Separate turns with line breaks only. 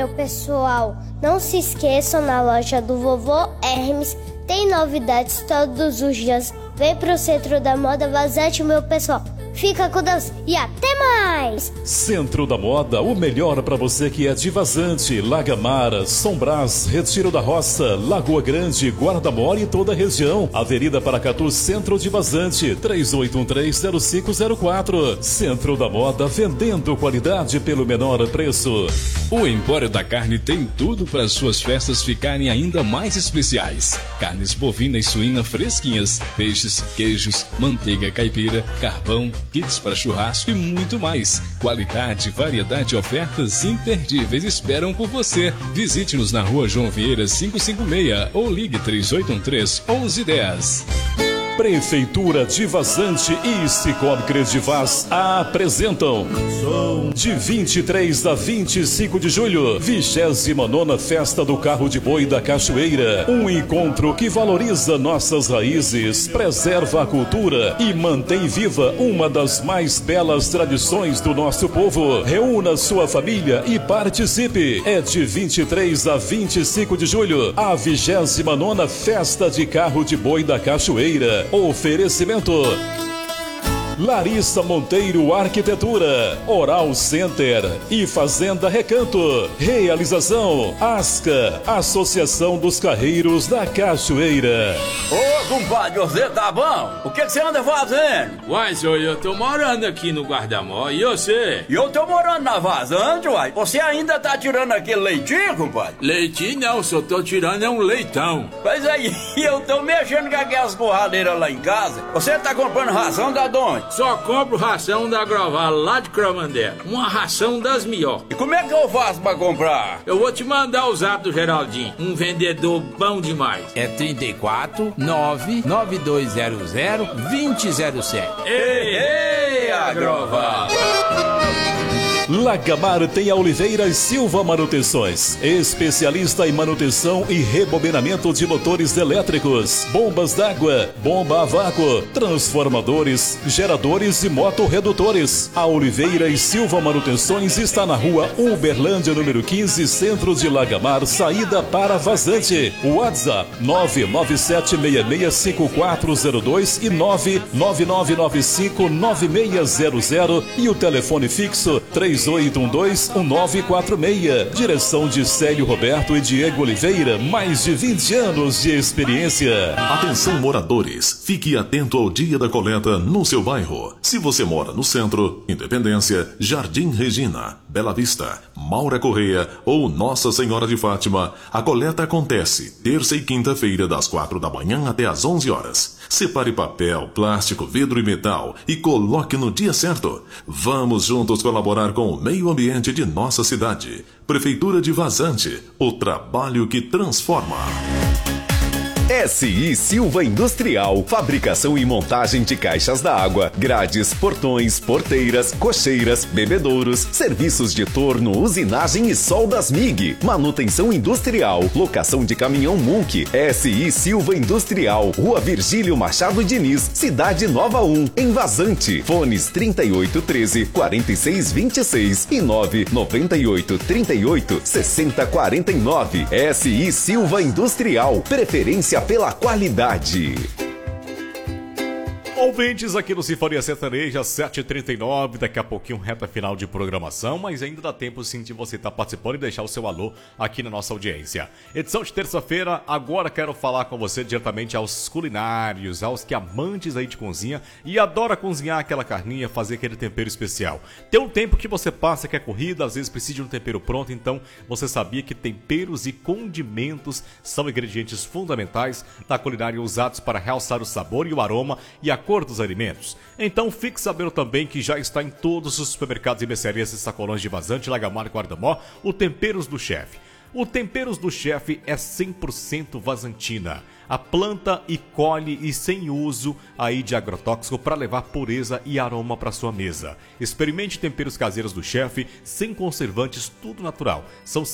Pessoal, não se esqueçam, na loja do Vovô Hermes tem novidades todos os dias. Vem pro Centro da Moda Vazante, meu pessoal. Fica com Deus e até mais!
Centro da Moda, o melhor para você que é de Vazante, Lagamara, São Brás, Retiro da Roça, Lagoa Grande, Guarda-Mor e toda a região. Avenida Paracatu, Centro de Vazante, 3813-0504. Centro da Moda, vendendo qualidade pelo menor preço.
O Empório da Carne tem tudo para suas festas ficarem ainda mais especiais. Carnes bovina e suína fresquinhas, peixes, queijos, manteiga caipira, carvão, kits para churrasco e muito mais. Qualidade, variedade e ofertas imperdíveis esperam por você. Visite-nos na Rua João Vieira 556 ou ligue 3813-1110.
Prefeitura de Vazante e Cicobi Credivaz apresentam de 23 a 25 de julho, 29ª Festa do Carro de Boi da Cachoeira. Um encontro que valoriza nossas raízes, preserva a cultura e mantém viva uma das mais belas tradições do nosso povo. Reúna sua família e participe. É de 23 a 25 de julho, a 29ª Festa de Carro de Boi da Cachoeira. Oferecimento Larissa Monteiro Arquitetura, Oral Center e Fazenda Recanto. Realização Asca, Associação dos Carreiros da Cachoeira.
Ô, compadre, você tá bom? O que você anda fazendo?
Uai, senhor, eu tô morando aqui no Guarda-Mor, e você?
E eu tô morando na Vazante, uai. Você ainda tá tirando aquele leitinho, compadre?
Leitinho não, só tô tirando é um leitão.
Pois aí, eu tô mexendo com aquelas torradeiras lá em casa. Você tá comprando ração da onde?
Só compro ração da Groval, lá de Cromandé. Uma ração das melhores.
E como é que eu faço pra comprar?
Eu vou te mandar o zap do Geraldinho, um vendedor bom demais.
É 34 99200 2007.
Ei, Agroval!
Lagamar tem a Oliveira Silva Manutenções, especialista em manutenção e rebobinamento de motores elétricos, bombas d'água, bomba a vácuo, transformadores, geradores e motorredutores. A Oliveira Silva Manutenções está na rua Uberlândia, número 15, centro de Lagamar, saída para Vazante. WhatsApp 997665402 e 999959600 e o telefone fixo 3812-1946. Direção de Célio Roberto e Diego Oliveira, mais de 20 anos de experiência.
Atenção moradores, fique atento ao dia da coleta no seu bairro. Se você mora no centro, Independência, Jardim Regina, Bela Vista, Maura Correia ou Nossa Senhora de Fátima, a coleta acontece terça e quinta-feira das 4 da manhã até às 11 horas. Separe papel, plástico, vidro e metal e coloque no dia certo. Vamos juntos colaborar com o meio ambiente de nossa cidade. Prefeitura de Vazante, o trabalho que transforma.
SI Silva Industrial, fabricação e montagem de caixas d'água, grades, portões, porteiras, cocheiras, bebedouros, serviços de torno, usinagem e soldas MIG, manutenção industrial, locação de caminhão Munk. SI Silva Industrial, Rua Virgílio Machado Diniz, Cidade Nova 1, em Vazante. Fones 3813-4626 e 99838-6049. SI Silva Industrial, preferência pela qualidade.
Ouvintes aqui no Sinfonia Sertaneja 7h39, daqui a pouquinho reta final de programação, mas ainda dá tempo sim de você estar participando e deixar o seu alô aqui na nossa audiência. Edição de terça-feira, agora quero falar com você diretamente aos culinários, aos que amantes aí de cozinha e adora cozinhar aquela carninha, fazer aquele tempero especial. Tem um tempo que você passa que é corrida, às vezes precisa de um tempero pronto, então você sabia que temperos e condimentos são ingredientes fundamentais da culinária usados para realçar o sabor e o aroma e a cor dos alimentos. Então fique sabendo também que já está em todos os supermercados e mercearias e sacolões de Vazante, Lagamar e Guarda-Mor, o Temperos do Chefe. O Temperos do Chefe é 100% vazantina. A planta e colhe e sem uso aí de agrotóxico para levar pureza e aroma para sua mesa. Experimente temperos caseiros do Chefe, sem conservantes, tudo natural. São